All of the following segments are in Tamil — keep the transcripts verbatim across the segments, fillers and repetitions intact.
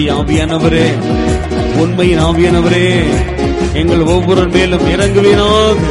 ஆவியானவரே, உண்மையின் ஆவியானவரே, எங்கள் ஒவ்வொரு மேலும் இறங்குவீராக.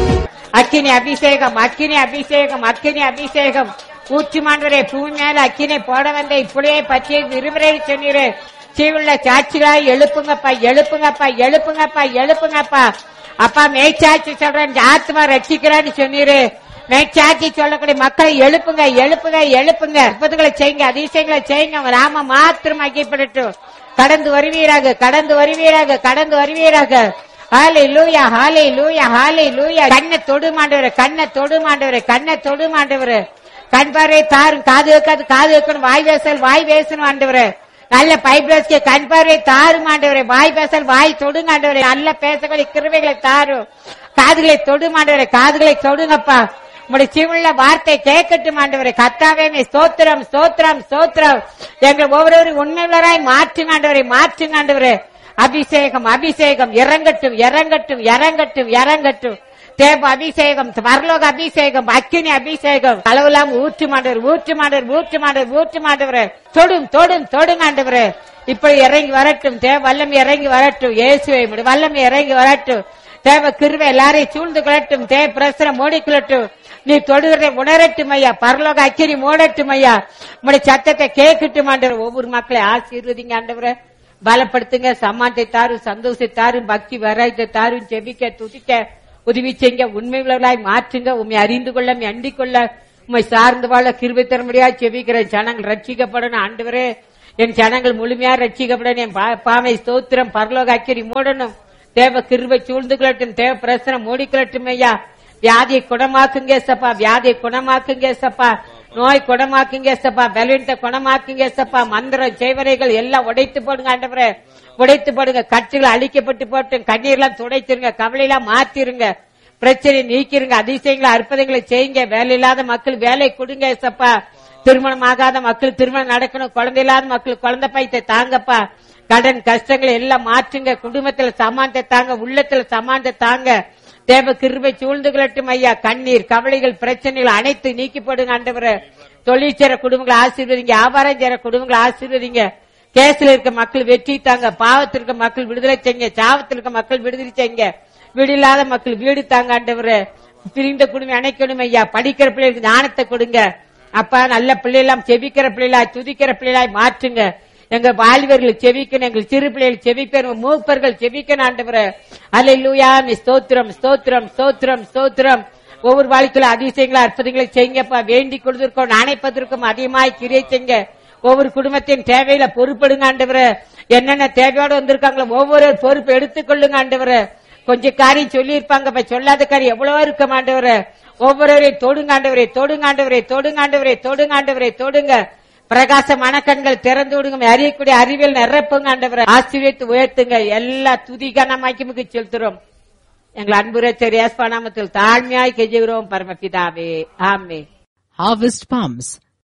அக்கினி அபிஷேகம், அக்கினி அபிஷேகம், அக்கினி அபிஷேகம் ஊற்றுமாண்டவரே. பூமி மேல அக்கினை போட வந்த இப்படியே பற்றிய விரும்புகிறே சொன்னீரே. சீவுள்ள சாட்சிகளாய் எழுப்புங்கப்பா, எழுப்புங்கப்பா, எழுப்புங்கப்பா, எழுப்புங்கப்பா. அப்பா மேய்ச்சாட்சி சொல்றேன், ஆத்மா ரட்சிக்கிறான்னு சொன்னீரு. மேய்ச்சாட்சி சொல்லக்கூடிய மக்களை எழுப்புங்க, எழுப்புங்க, எழுப்புங்க. அற்புதங்களை செய்யுங்க, அதிசயங்களை செய்யுங்க. உங்க நாம மாத்திரம் ஐக்கியப்படட்டும். கடந்து வருவீராக, கடந்து வருவீராக, கடந்து வருவீராக. ஹல்லேலூயா, ஹல்லேலூயா, ஹல்லேலூயா. கண்ணை தொடு மாண்டவரே, கண்ணை தொடு மாண்டவரே, கண்ணை தொடு மாண்டவரே. கண் பார்வை தாரும், காது வைக்காது காது வைக்கணும், வாய் பேசல் வாய் பேசணும் ஆண்டவரே. நல்ல பைப்ரஸ்க்கு கண் பார்வை தாரும் ஆண்டவரே. வாய் பேசல் வாய் தொடுங்க ஆண்டவரே. நல்ல பேசக்கூடிய கிருபைகளை தாரும். காதுகளை தொடு மாண்டவரே, காதுகளை தொடுங்கப்பா. உங்களுடைய சிவுள்ள வார்த்தை கேட்கட்டும் ஆண்டவரே. கர்த்தாவே ஸ்தோத்திரம், ஸ்தோத்திரம், ஸ்தோத்திரம். எங்கள் ஒவ்வொருவரும் உண்மையுள்ளராய் மாற்றுங்க ஆண்டவரே, மாற்றுங்க ஆண்டவரே. அபிஷேகம், அபிஷேகம் இறங்கட்டும், இறங்கட்டும், இறங்கட்டும், இறங்கட்டும். தேவ அபிஷேகம், பரலோக அபிஷேகம், அக்கினி அபிஷேகம் அளவுலாம் ஊற்று மாண்டவர், ஊற்று மாண்டவர், ஊற்று மாண்டவர், ஊற்று மாண்டவர். தொடும், தொடும், தொடும் ஆண்டவரே. இப்படி இறங்கி வரட்டும். தேவ வல்லமை இறங்கி வரட்டும். இயேசுவை வல்லமை இறங்கி வரட்டும். தேவ கிருபை எல்லாரையும் சூழ்ந்து கொள்ளட்டும். தேவ பிரசனம் மூடிக்கொள்ளட்டும். நீ தொடுகிறதை உணரட்டும் ஐயா. பரலோக அக்கினி மூடட்டும் ஐயா. உங்களுடைய சத்தத்தை கேட்கட்டும் ஆண்டவர். ஒவ்வொரு மக்களை ஆசீர்வதிங்க ஆண்டவரை. பலப்படுத்துங்க. சமானத்தை தாரும், சந்தோஷத்தை தாரும், பக்தி வராயத்தை தாரும். ஜெபிக்க துதிக்க உதவி செய்யுங்க. உண்மைகளாய் மாற்றுங்க. உண்மை அறிந்து கொள்ள, அண்டிக் கொள்ள, உண்மை சார்ந்து வாழ கிருபை தர முடியாது. ஜெபிக்கிற ஜனங்கள் ரட்சிக்கப்படணும் ஆண்டவரே. என் ஜனங்கள் முழுமையா ரட்சிக்கப்படணும். என் பாவை ஸ்தோத்திரம். பரலோக அக்கினி மூடணும். தேவ கிருபை சூழ்ந்து கொள்ளட்டும். தேவ பிரசனம் மூடிக்கொள்ளட்டும் ஐயா. வியாதியை குணமாக்குங்க சப்பா, வியாதியை குணமாக்குங்க சப்பா. நோய் குணமாக்குங்க சப்பா, பலவீனத்தை குணமாக்குங்க சப்பா. மந்திரம் செய்வரைகள் எல்லாம் உடைத்து போடுங்க ஆண்டவரே. உடைத்து போடுங்க. கட்டுகள் அழிக்கப்பட்டு போட்டு கண்ணீர்லாம் துடைச்சிருங்க. கவலையெல்லாம் மாத்திருங்க. பிரச்சனை நீக்கிருங்க. அதிசயங்களை அற்புதங்களை செய்யுங்க. வேலை இல்லாத மக்கள் வேலை கொடுங்க சப்பா. திருமணம் ஆகாத மக்கள் திருமணம் நடக்கணும். குழந்தை இல்லாத மக்கள் குழந்தை பைத்தை தாங்கப்பா. கடன் கஷ்டங்களை எல்லாம் மாற்றுங்க. குடும்பத்துல சமானத்தை தாங்க, உள்ளத்துல சமானத்தை தாங்க. தேவ கிருபை சூழ்ந்து கொள்ளட்டும் ஐயா. கண்ணீர் கவலைகள் பிரச்சனைகள் அனைத்து நீக்கி போடுங்க ஆண்டவரே. தொழில் சேர குடும்பங்களை ஆசீர்வதிங்க. வியாபாரம் சேர குடும்பங்களை ஆசீர்வதிங்க. கேஸ்ல இருக்க மக்கள் வெற்றி தாங்க. பாவத்தில் இருக்க மக்கள் விடுதலை செய்யுங்க. சாவத்தில் இருக்க மக்கள் விடுதலை செய்யுங்க. வீடு இல்லாத மக்கள் வீடு தாங்க ஆண்டவரே. பிரிந்த குடும்பம் அணைக்கணும் ஐயா. படிக்கிற பிள்ளைகளுக்கு ஞானத்தை கொடுங்க அப்பா. நல்ல பிள்ளைகளாம் செபிக்கிற பிள்ளைகளாய் துதிக்கிற பிள்ளைகளாய் மாற்றுங்க. எங்க வாலிபர்கள் செவிக்கணும். எங்கள் சிறு பிள்ளைகள் செவிக்கணும். மூப்பர்கள் செவிக்கணும் ஆண்டவரே. அல்லேலூயா. ஸ்தோத்திரம், ஸ்தோத்திரம், ஸ்தோத்திரம், ஸ்தோத்திரம். ஒவ்வொரு வாழ்க்கையில அதிசயங்களை அற்புதங்களை செய்யுங்கப்பா. வேண்டிக் கொடுத்திருக்கோம், அணைப்பதற்கும் அதிகமாய் கிரியை செய்யுங்க. ஒவ்வொரு குடும்பத்தின் தேவையில பொறுப்படுங்க ஆண்டவரே. என்னென்ன தேவையோடு வந்திருக்காங்களோ ஒவ்வொரு பொறுப்பு எடுத்துக்கொள்ளுங்க ஆண்டவரே. கொஞ்சம் காரியம் சொல்லி இருப்பாங்க, சொல்லாத காரியம் எவ்வளவோ இருக்க மாண்டவரே. ஒவ்வொருவரையும் தொடுங்க ஆண்டவரே, தொடுங்க ஆண்டவரே, தொடுங்க ஆண்டவரே, தொடுங்க ஆண்டவரே, தொடுங்க. பிரகாசமான கண்கள் திறந்து விடுங்க. அறியக்கூடிய அறிவியல் நிரப்புங்க ஆண்டவரை. ஆசீர்வதித்து உயர்த்துங்க. எல்லா துதிகனமாக்கி செலுத்துறோம். எங்கள் அன்பு ரட்சகர் இயேசு நாமத்தில் தாழ்மையாய் கெஞ்சுகிறோம் பரமபிதாவே. ஆமென். Harvest Palms.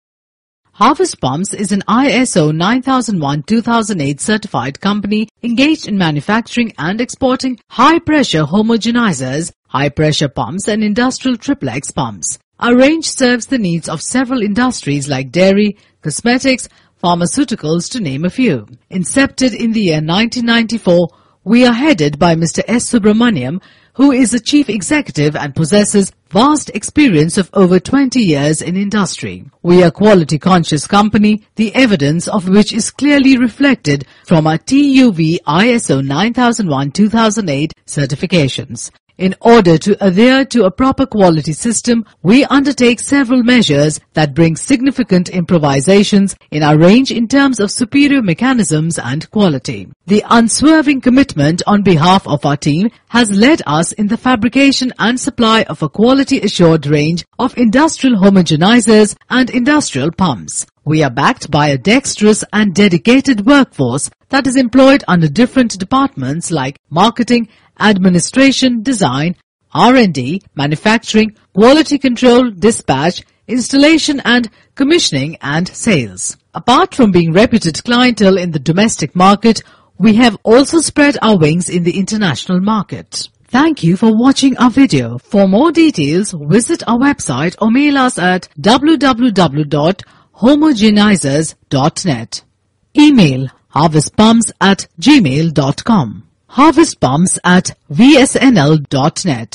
Harvest Palms is an I S O nine thousand one two thousand eight certified company engaged in manufacturing and exporting high-pressure homogenizers, high-pressure pumps and industrial triplex pumps. Our range serves the needs of several industries like dairy, cosmetics, pharmaceuticals to name a few. Incepted in the year nineteen ninety-four, we are headed by Mister S. Subramaniam, who is the chief executive and possesses vast experience of over twenty years in industry. We are quality conscious company, the evidence of which is clearly reflected from our T U V I S O nine thousand one two thousand eight certifications. In order to adhere to a proper quality system, we undertake several measures that bring significant improvisations in our range in terms of superior mechanisms and quality. The unswerving commitment on behalf of our team has led us in the fabrication and supply of a quality assured range of industrial homogenizers and industrial pumps. We are backed by a dexterous and dedicated workforce that is employed under different departments like marketing, administration, design, R and D, manufacturing, quality control, dispatch, installation and commissioning and sales. Apart from being reputed clientele in the domestic market, we have also spread our wings in the international market. Thank you for watching our video. For more details, visit our website or mail us at w w w dot homogenizers dot net. Email harvest palms at gmail dot com. harvest palms at v s n l dot net.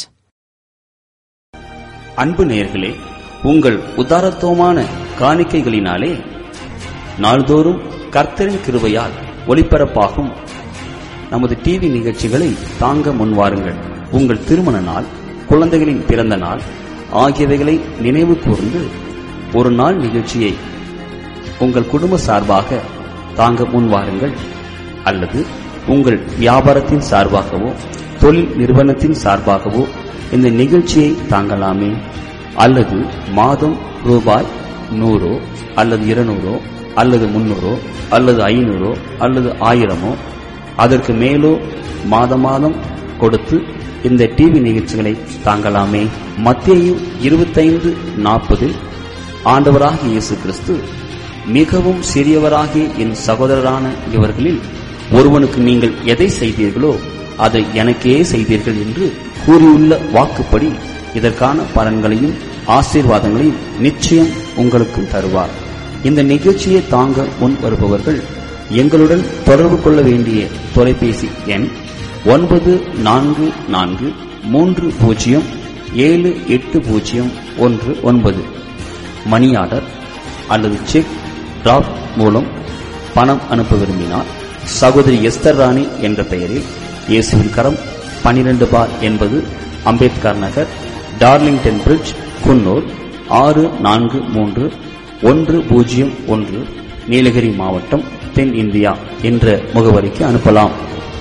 அன்பு நேயர்களே, உங்கள் உதாரத்துவமான காணிக்கைகளினாலே நாள்தோறும் கர்த்தரின் கிருபையால் ஒளிபரப்பாகும் நமது டிவி நிகழ்ச்சிகளை தாங்க முன்வாருங்கள். உங்கள் திருமண நாள், குழந்தைகளின் பிறந்த நாள் ஆகியவைகளை நினைவு கூர்ந்து ஒரு நாள் நிகழ்ச்சியை உங்கள் குடும்ப சார்பாக தாங்க முன்வாருங்கள். அல்லது உங்கள் வியாபாரத்தின் சார்பாகவோ தொழில் நிறுவனத்தின் சார்பாகவோ இந்த நிகழ்ச்சியை தாங்கலாமே. அல்லது மாதம் ரூபாய் நூறோ அல்லது இருநூறோ அல்லது முன்னூறோ அல்லது ஐநூறோ அல்லது ஆயிரமோ அதற்கு மேலோ மாத மாதம் கொடுத்து இந்த டிவி நிகழ்ச்சிகளை தாங்கலாமே. மத்தேயு இருபத்தைந்து நாற்பதில் ஆண்டவராகிய இயேசு கிறிஸ்து, மிகவும் சிறியவராகிய என் சகோதரரான இவர்களில் ஒருவனுக்கு நீங்கள் எதை செய்தீர்களோ அதை எனக்கே செய்தீர்கள் என்று கூறியுள்ள வாக்குப்படி இதற்கான பலன்களையும் ஆசீர்வாதங்களையும் நிச்சயம் உங்களுக்கு தருவார். இந்த நிகழ்ச்சியை தாங்க முன் வருபவர்கள் எங்களுடன் தொடர்பு கொள்ள வேண்டிய தொலைபேசி எண் ஒன்பது நான்கு நான்கு மூன்று பூஜ்ஜியம் ஏழு எட்டு பூஜ்ஜியம் ஒன்று ஒன்பது. மணி ஆர்டர் அல்லது செக் டிராப் மூலம் பணம் அனுப்ப விரும்பினார் சகோதரி எஸ்தர் ராணி என்ற பெயரில் இயேசுவின் கரம் பனிரெண்டு பார் என்பது அம்பேத்கர் நகர், டார்லிங்டன் பிரிட்ஜ், குன்னூர் ஆறு நான்கு மூன்று ஒன்று பூஜ்ஜியம் ஒன்று, நீலகிரி மாவட்டம், தென் இந்தியா என்ற முகவரிக்கு அனுப்பலாம்.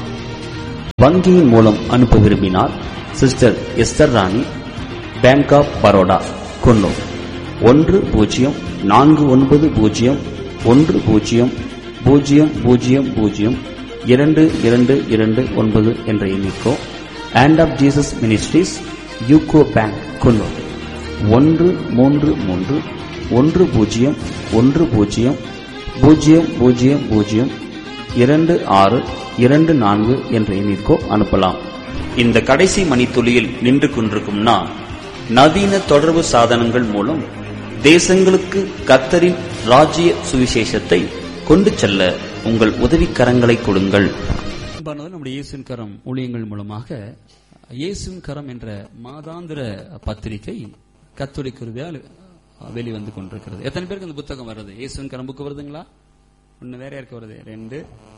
வங்கியின் மூலம் அனுப்ப விரும்பினார் சிஸ்டர் எஸ்தர் ராணி, பேங்க் ஆப் பரோடா, குன்னூர் ஒன்று பூஜ்ஜியம் நான்கு ஒன்பது பூஜ்ஜியம் ஒன்று பூஜ்ஜியம் பூஜ்ஜியம் பூஜ்ஜியம் பூஜ்ஜியம் இரண்டு இரண்டு இரண்டு ஒன்பது என்ற எண்ணிக்கோ. Hand of Jesus ministries, UCO bank, Coonoor ஒன்று மூன்று மூன்று ஒன்று பூஜ்ஜியம் ஒன்று பூஜ்ஜியம் பூஜ்ஜியம் பூஜ்ஜியம் பூஜ்ஜியம் இரண்டு ஆறு இரண்டு நான்கு என்ற எண்ணிற்கோ அனுப்பலாம். இந்த கடைசி மணித்துளியில் நின்று கொண்டிருக்கும் நான், நவீன தொடர்பு சாதனங்கள் மூலம் தேசங்களுக்கு கர்த்தரின் ராஜ்ய சுவிசேஷத்தை கொண்டு செல்ல உங்கள் உதவிக்கரங்களை கொடுங்கள். நம்முடைய இயேசுவின் கரம் ஊழியங்கள் மூலமாக இயேசுவின் கரம் என்ற மாதாந்திர பத்திரிகை கர்த்தருடைய கிருபையால் வெளிவந்து கொண்டிருக்கிறது. எத்தனை பேருக்கு இந்த புத்தகம் வருது? இயேசுவின் கரம் புக்கு வருதுங்களா? ஒன்னு வேற யாருக்கு வருது? ரெண்டு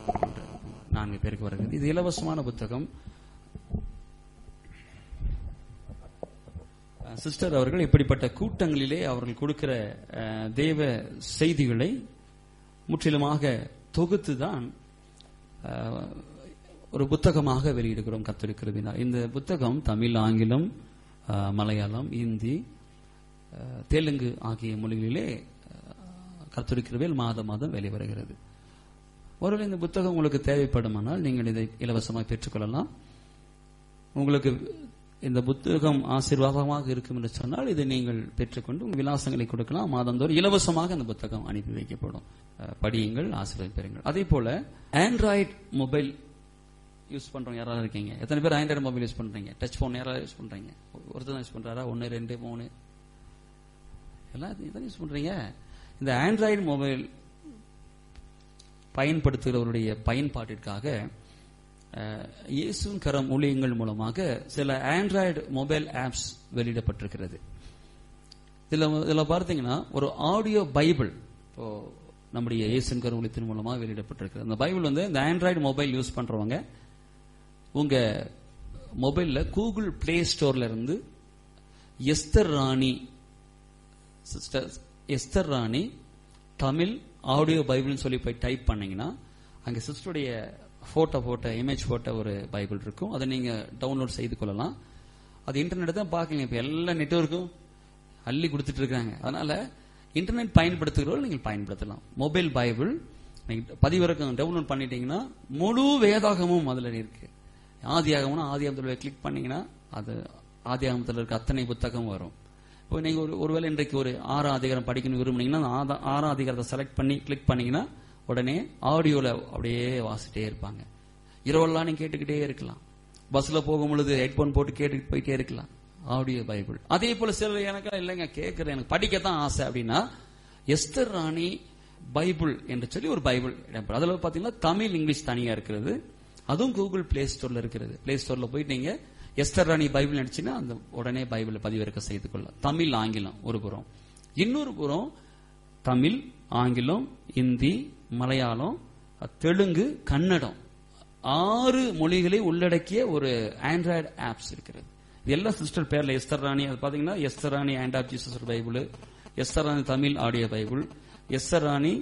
நான்கு பேருக்கு வருது. இது இலவசமான புத்தகம். சிஸ்டர் அவர்கள் இப்படிப்பட்ட கூட்டங்களிலே அவர்கள் கொடுக்கிற தேவ செய்திகளை முற்றிலுமாக தொகுத்துதான் ஒரு புத்தகமாக வெளியிடுகிறோம் கர்த்தருடைய கிருபையினால். இந்த புத்தகம் தமிழ், ஆங்கிலம், மலையாளம், இந்தி, தெலுங்கு ஆகிய மொழிகளிலே கர்த்தருடைய கிருபையில் மாதம் மாதம் வெளிவருகிறது. ஒருவேளை இந்த புத்தகம் உங்களுக்கு தேவைப்படுமானால் நீங்கள் இதை இலவசமாக பெற்றுக்கொள்ளலாம். உங்களுக்கு இந்த புத்தகம் ஆசீர்வாதமாக இருக்கும் என்று சொன்னால் இதை நீங்கள் பெற்றுக்கொண்டு உங்கள் விலாசங்களை கொடுக்கலாம். மாதந்தோறும் இலவசமாக இந்த புத்தகம் அனுப்பி வைக்கப்படும். படியுங்கள், ஆசீர்வாதம் பெறுங்கள். அதே போல ஆண்ட்ராய்டு மொபைல் யூஸ் பண்றவங்க யாராவது இருக்கீங்க? எத்தனை பேர் ஆண்ட்ராய்டு மொபைல் யூஸ் பண்றீங்க? டச் போன் யாராவது யூஸ் பண்றீங்க? ஒருத்தர் யூஸ் பண்றாரா? ஒன்னு, ரெண்டு, மூணு, எல்லாம் இதான் யூஸ் பண்றீங்க. இந்த ஆண்ட்ராய்டு மொபைல் பயன்படுத்துகிறவருடைய பயன்பாட்டிற்காக இயேசுவின் கரம் ஊழியங்கள் மூலமாக சில ஆண்ட்ராய்டு மொபைல் ஆப்ஸ் வெளியிடப்பட்டிருக்கிறது. இதுல இதுல பார்த்தீங்கன்னா ஒரு ஆடியோ பைபிள் இப்போ நம்முடைய இயேசுவின் கரம் ஊழியத்தின் மூலமாக வெளியிடப்பட்டிருக்கிறது. அந்த பைபிள் வந்து இந்த ஆண்ட்ராய்டு மொபைல் யூஸ் பண்றவங்க உங்க மொபைல்ல கூகுள் பிளே ஸ்டோர்ல இருந்து எஸ்தர் ராணி சிஸ்டர் எஸ்தர் ராணி தமிழ் ஆடியோ பைபிள்னு சொல்லி போய் டைப் பண்ணீங்கன்னா அங்க சிஸ்டருடைய போட்டோ போட்ட இமேஜ் போட்ட ஒரு பைபிள் இருக்கும். அதை நீங்க டவுன்லோட் செய்து கொள்ளலாம். அது இன்டர்நெட் தான் பாக்கீங்க. இப்ப எல்லா நெட்வொர்க்கும் அள்ளி கொடுத்துட்டு இருக்காங்க. அதனால இன்டர்நெட் பயன்படுத்துகிறவர்கள் நீங்கள் பயன்படுத்தலாம். மொபைல் பைபிள் நீங்க பதிவிறக்கம் டவுன்லோட் பண்ணிட்டீங்கன்னா முழு வேதாகமும் அதுல இருக்கு. ஆதியாகம்னா ஆதியாகத்துல கிளிக் பண்ணீங்கன்னா அது ஆதியாகமத்தில் இருக்க அத்தனை புத்தகம் வரும். இப்போ நீங்க ஒரு ஒருவேளை இன்றைக்கு ஒரு ஆறாம் அதிகாரம் படிக்கணும் விரும்புனீங்கன்னா ஆறாம் அதிகாரத்தை செலக்ட் பண்ணி கிளிக் பண்ணீங்கன்னா உடனே ஆடியோல அப்படியே வாசிட்டே இருப்பாங்க. இரவெல்லாம் நீங்க கேட்டுக்கிட்டே இருக்கலாம். பஸ்ல போகும் பொழுது ஹெட்போன் போட்டு கேட்டுட்டு போயிட்டே இருக்கலாம். Audio Bible. அதே போல சிலர் எனக்கு இல்லைங்க கேட்கறேன், எனக்கு படிக்கத்தான் ஆசை அப்படின்னா எஸ்தர் ராணி பைபிள் என்று சொல்லி ஒரு பைபிள் இடம்பெறும். அதுல பாத்தீங்கன்னா தமிழ் இங்கிலீஷ் தனியா இருக்கிறது. அதுவும் கூகுள் பிளே ஸ்டோர்ல இருக்கிறது. பிளே ஸ்டோர்ல போயிட்டு நீங்க எஸ்தர் ராணி பைபிள் நினைச்சீங்கன்னா அந்த உடனே பைபிளை பதிவிறக்க செய்து கொள்ள. தமிழ் ஆங்கிலம் ஒரு புறம், இன்னொரு புறம் தமிழ் ஆங்கிலம் இந்தி மலையாளம் தெலுங்கு கன்னடம் ஆறு மொழிகளை உள்ளடக்கிய ஒரு ஆண்ட்ராய்டு ஆப்ஸ் இருக்கிறது. இது எல்லா சிஸ்டர் பேர்ல எஸ்தர் ராணி, அது பாத்தீங்கன்னா Esther Rani and app Jesus Bible, Esther Rani Tamil audio Bible, Esther Rani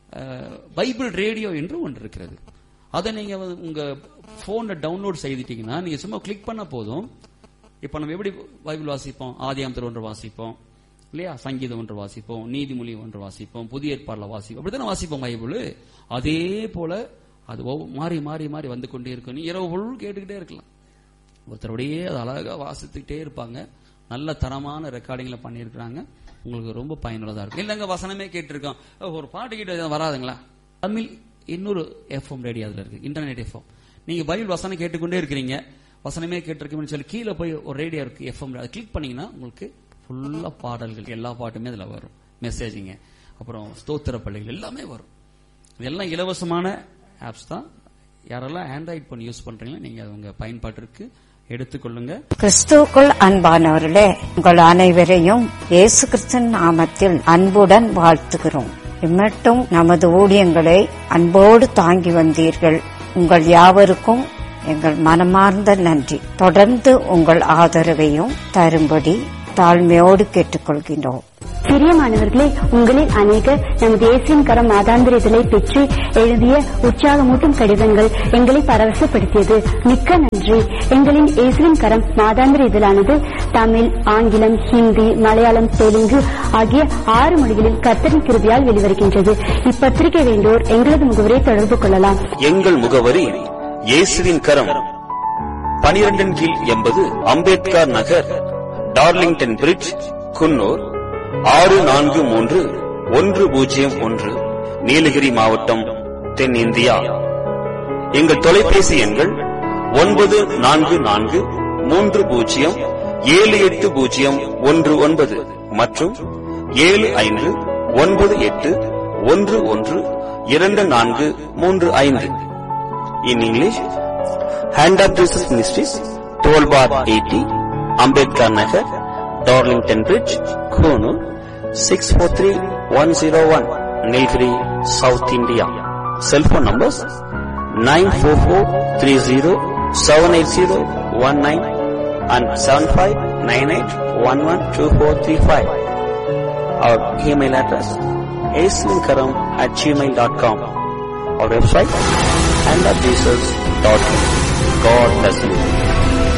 Bible radio என்று ஒன்று இருக்கிறது. அதை நீங்க உங்க போன்ல டவுன்லோட் செய்துட்டீங்கன்னா நீங்க சும்மா கிளிக் பண்ண போதும். இப்ப நம்ம எப்படி பைபிள் வாசிப்போம்? ஆதியாகமத்தில் ஒன்று வாசிப்போம் இல்லையா, சங்கீதம் ஒன்று வாசிப்போம், நீதிமொழி ஒன்று வாசிப்போம், புதிய ஏற்பாடுல வாசிப்போம், அப்படித்தானே வாசிப்போம் பைபிள். அதே போல அது மாறி மாறி மாறி வந்து கொண்டே இருக்கும். நீ இரவு பொருள் கேட்டுக்கிட்டே இருக்கலாம். ஒருத்தருடையே அது அழகா வாசித்துக்கிட்டே இருப்பாங்க. நல்ல தரமான ரெக்கார்டிங்ல பண்ணியிருக்கிறாங்க. உங்களுக்கு ரொம்ப பயனுள்ளதா இருக்கும். இல்லங்க வசனமே கேட்டிருக்கோம், ஒரு பாட்டு கேட்டு வராதுங்களா? தமிழ் இன்னொரு எஃப்எம் ரேடியோ அதுல இருக்கு, இன்டர்நெட் எஃப்எம். நீங்க பைபிள் வசனம் கேட்டுக்கொண்டே இருக்கிறீங்க, வசனமே கேட்டிருக்கீங்கன்னு சொல்லி கீழே போய் ஒரு ரேடியோ இருக்கு எஃப்எம், அதை கிளிக் பண்ணீங்கன்னா உங்களுக்கு ஃபுல்லா பாடல்கள் எல்லா பாட்டுமே அதுல வரும். மெசேஜிங்க, அப்புறம் ஸ்தோத்திர பள்ளிகள் எல்லாமே வரும். இதெல்லாம் இலவசமான ஆப்ஸ் தான். யாரெல்லாம் ஆண்ட்ராய்டு போன் யூஸ் பண்றீங்களோ நீங்க உங்க பயன்பாட்டிற்கு எடுத்துக்கொள்ளுங்க. கிறிஸ்துவுக்குள் அன்பானவர்களே, உங்கள் அனைவரையும் இயேசு கிறிஸ்துவின் நாமத்தில் அன்புடன் வாழ்த்துகிறோம். இம்மட்டும் நமது ஊழியங்களை அன்போடு தாங்கி வந்தீர்கள். உங்கள் யாவருக்கும் எங்கள் மனமார்ந்த நன்றி. தொடர்ந்து உங்கள் ஆதரவையும் தரும்படி தாழ்மையோடு கேட்டுக்கொள்கின்றோம். பிரியமானவர்களே, உங்களில் அநேகர் நமது இயேசுவின் கரம் மாதாந்திர இதழை பெற்று எழுதிய உற்சாகமூட்டும் கடிதங்கள் எங்களை பரவசப்படுத்தியது. மிக்க நன்றி. எங்களின் இயேசுவின் கரம் மாதாந்திர இதழானது தமிழ், ஆங்கிலம், ஹிந்தி, மலையாளம், தெலுங்கு ஆகிய ஆறு மொழிகளில் கர்த்தரின் கிருபையால் வெளிவருகின்றது. இப்பத்திரிகை வேண்டோர் எங்களது முகவரை தொடர்பு கொள்ளலாம். எங்கள் முகவரி இயேசுவின் கரம், பனிரெண்டின் கீழ் எண்பது அம்பேத்கர் நகர், டார்லிங்டன் பிரிட்ஜ், குன்னூர் ஆறு நான்கு மூன்று ஒன்று பூஜ்ஜியம் ஒன்று, நீலகிரி மாவட்டம், தென்னிந்தியா. எங்கள் தொலைபேசி எண்கள் ஒன்பது நான்கு நான்கு மூன்று பூஜ்ஜியம் ஏழு எட்டு பூஜ்ஜியம் ஒன்று ஒன்பது மற்றும் ஏழு ஐந்து ஒன்பது எட்டு ஒன்று ஒன்று இரண்டு நான்கு மூன்று ஐந்து. In English, hand of Jesus ministries, twelve bar eighty, Ambedkar Nagar, Darlington bridge, Coonoor six four three one zero one, Nilgiri, South India. Cell phone numbers nine four four three zero seven eight zero one nine and seven five nine eight one one two four three five. Our email address aislinkaram at gmail dot com. Our website and at jesus dot com. God bless you.